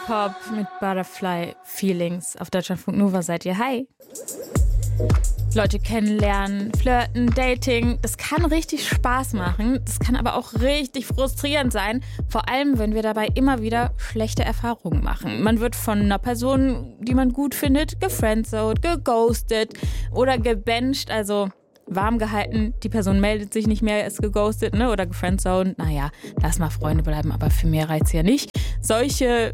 Pop mit Butterfly Feelings auf Deutschlandfunk Nova seid ihr. Hi! Leute kennenlernen, flirten, Dating, das kann richtig Spaß machen, das kann aber auch richtig frustrierend sein, vor allem wenn wir dabei immer wieder schlechte Erfahrungen machen. Man wird von einer Person, die man gut findet, gefriendzoned, geghostet oder gebencht, also warm gehalten, die Person meldet sich nicht mehr, ist geghostet, ne, oder gefriendzoned. Naja, lass mal Freunde bleiben, aber für mehr reicht's ja nicht. Solche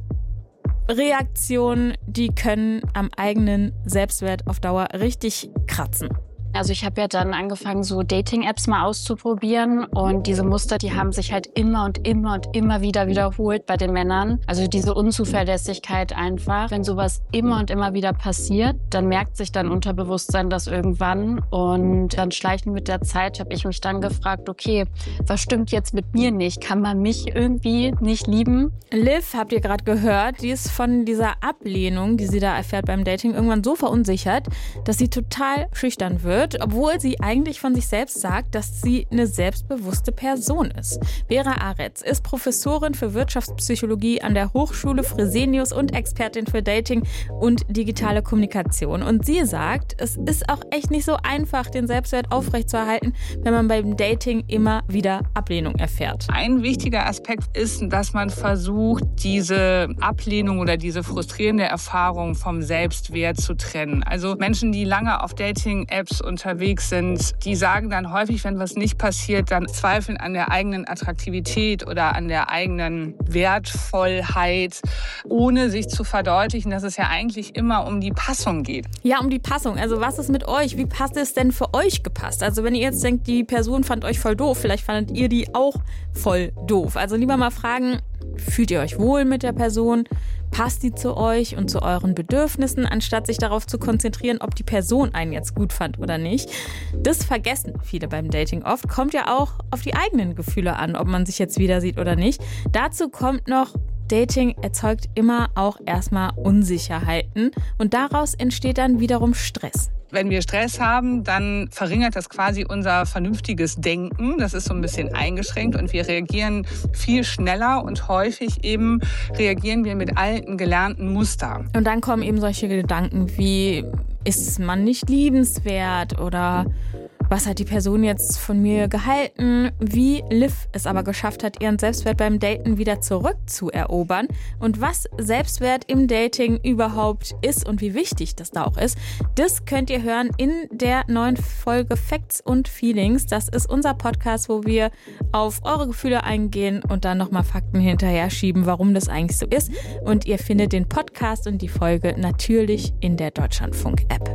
Reaktionen, die können am eigenen Selbstwert auf Dauer richtig kratzen. Also ich habe ja dann angefangen, so Dating-Apps mal auszuprobieren und diese Muster, die haben sich halt immer und immer und immer wieder wiederholt bei den Männern. Also diese Unzuverlässigkeit einfach. Wenn sowas immer und immer wieder passiert, dann merkt sich dein Unterbewusstsein das irgendwann und dann schleichend mit der Zeit habe ich mich dann gefragt, okay, was stimmt jetzt mit mir nicht? Kann man mich irgendwie nicht lieben? Liv, habt ihr gerade gehört, die ist von dieser Ablehnung, die sie da erfährt beim Dating, irgendwann so verunsichert, dass sie total schüchtern wird, obwohl sie eigentlich von sich selbst sagt, dass sie eine selbstbewusste Person ist. Vera Aretz ist Professorin für Wirtschaftspsychologie an der Hochschule Fresenius und Expertin für Dating und digitale Kommunikation. Und sie sagt, es ist auch echt nicht so einfach, den Selbstwert aufrechtzuerhalten, wenn man beim Dating immer wieder Ablehnung erfährt. Ein wichtiger Aspekt ist, dass man versucht, diese Ablehnung oder diese frustrierende Erfahrung vom Selbstwert zu trennen. Also Menschen, die lange auf Dating-Apps unterwegs sind, die sagen dann häufig, wenn was nicht passiert, dann zweifeln an der eigenen Attraktivität oder an der eigenen Wertvollheit, ohne sich zu verdeutlichen, dass es ja eigentlich immer um die Passung geht. Ja, um die Passung. Also was ist mit euch? Wie passt es denn für euch gepasst? Also wenn ihr jetzt denkt, die Person fand euch voll doof, vielleicht fandet ihr die auch voll doof. Also lieber mal fragen, fühlt ihr euch wohl mit der Person? Passt die zu euch und zu euren Bedürfnissen, anstatt sich darauf zu konzentrieren, ob die Person einen jetzt gut fand oder nicht? Das vergessen viele beim Dating oft. Kommt ja auch auf die eigenen Gefühle an, ob man sich jetzt wieder sieht oder nicht. Dazu kommt noch, Dating erzeugt immer auch erstmal Unsicherheiten und daraus entsteht dann wiederum Stress. Wenn wir Stress haben, dann verringert das quasi unser vernünftiges Denken. Das ist so ein bisschen eingeschränkt und wir reagieren viel schneller und häufig eben reagieren wir mit alten, gelernten Mustern. Und dann kommen eben solche Gedanken wie, ist man nicht liebenswert oder was hat die Person jetzt von mir gehalten? Wie Liv es aber geschafft hat, ihren Selbstwert beim Daten wieder zurückzuerobern und was Selbstwert im Dating überhaupt ist und wie wichtig das da auch ist, das könnt ihr hören in der neuen Folge Facts und Feelings. Das ist unser Podcast, wo wir auf eure Gefühle eingehen und dann nochmal Fakten hinterher schieben, warum das eigentlich so ist. Und ihr findet den Podcast und die Folge natürlich in der Deutschlandfunk-App.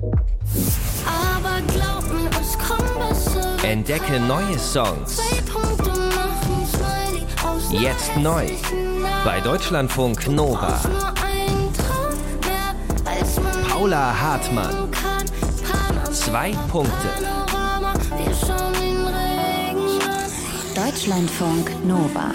Aber glaub mir, es kommt besser. Entdecke neue Songs. Jetzt neu. Bei Deutschlandfunk Nova. Paula Hartmann. 2 Punkte. Deutschlandfunk Nova.